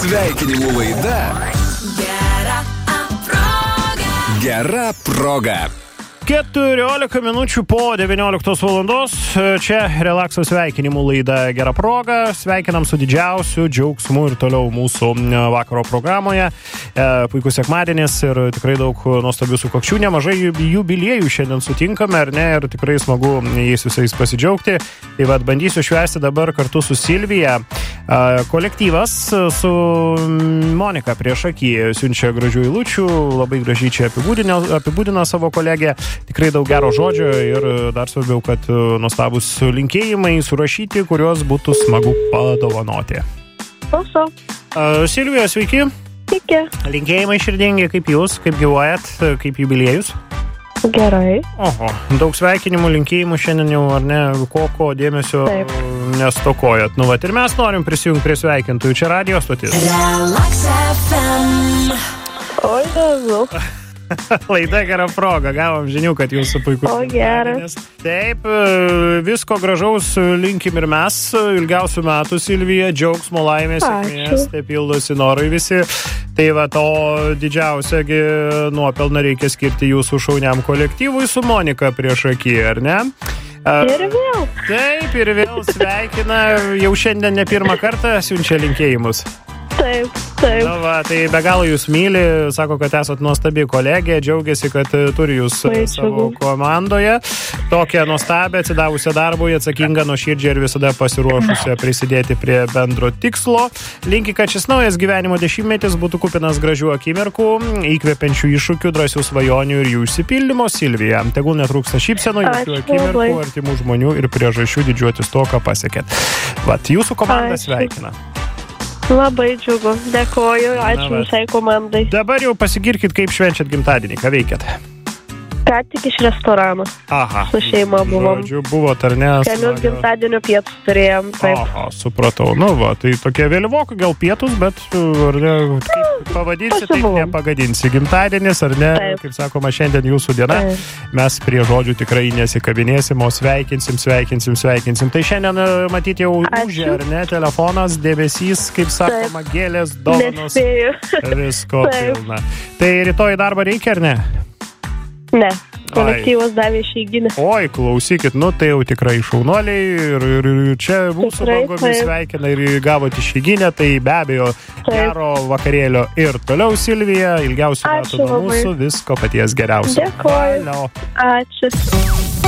Sveikinimų laida Gera proga. 14 minučių po 19 valandos. Čia relakso sveikinimų laida Gera proga. Sveikinam su didžiausiu džiaugsmu ir toliau mūsų vakaro programoje. Puikus sekmadienis ir tikrai daug nuostabių sukakčių. Nemažai jubiliejų šiandien sutinkame, ar ne? Ir tikrai smagu jais visais pasidžiaugti. Tai vad, bandysiu švęsti dabar kartu su Silvija. Kolektyvas su Monika priešaky siunčia gražių eilučių. Labai gražiai čia apibūdina savo kolegę. Tikrai daug gero žodžio ir dar svarbiau, kad nuostabus linkėjimai surašyti, kuriuos būtų smagu padovanoti. Klauso. Silvija, sveiki. Sveiki. Linkėjimai širdingi, kaip jūs, kaip gyvuojat, kaip jubiliejus? Gerai. Oho, daug sveikinimų, linkėjimų šiandien jau, ar ne, ko dėmesio Taip. Nestokojat. Nu, vat, ir mes norim prisijungti prie sveikintųjų. Čia radio stotis. Relax FM. Oi, dazu. Laida Gera proga, gavom žinių, kad jūsų puikus. O, geras. Taip, visko gražaus linkim ir mes, ilgiausių metų, Silvija, džiaugsmo, laimės, sėkmės, taip pildosi norai visi. Tai va, to didžiausiagi nuopelną reikia skirti jūsų šauniam kolektyvui su Monika priešaky, ar ne? Ir vėl. Taip, ir vėl sveikina, jau šiandien ne pirmą kartą siunčia linkėjimus. Taip, taip. Na va, tai be galo jūs myli, sako, kad esat nuostabi kolegė, džiaugiasi, kad turi jūs savo komandoje. Tokią nuostabę, atsidavusią darbui, atsakingą, nuoširdžią ir visada pasiruošusią prisidėti prie bendro tikslo. Linki, kad šis naujas gyvenimo dešimtmetis būtų kupinas gražių akimirkų, įkvepiančių iššūkių, drąsių svajonių ir jų išsipildymo. Silvija, tegul netrūksta šypsenų, jokių akimirkų, artimų žmonių ir priežasčių didžiuotis to, ką pasiekėt. Vat, jūsų komanda sveikina. Labai džiugu. Dėkoju. Ačiū visai komandai. Dabar jau pasigirkit, kaip švenčiat gimtadienį. Ką veikiat? Ką tik iš restorano. Aha. Su šeima buvom. Žodžiu, buvot, ar ne? Kelius gimtadienio pietus turėjom. Taip. Aha, supratau. Nu va, tai tokie vėlyvokai gal pietus, bet ar ne, kaip pavadinsi, taip nepagadinsi. Gimtadienis, ar ne? Taip. Kaip sakoma, šiandien jūsų diena. Taip. Mes prie žodžių tikrai nesikabinėsim, o sveikinsim. Tai šiandien, matyti, jau užė, ar ne? Telefonas, dėmesys, kaip sakoma, gėlės, dovanos. Nespėju. Visko pilna. Tai rytoj darbą reikia, ar ne? Ne. Kolektyvas davė išeiginę. Oi, klausykit, nu tai jau tikrai šaunuoliai ir čia mūsų Tikrai, bangomis taip. sveikina ir gavot išeiginę, tai be abejo gero vakarėlio ir toliau, Silvija, ilgiausių metų nuo labai. mūsų, visko paties geriausio. Dėkoju. Valio. Ačiū.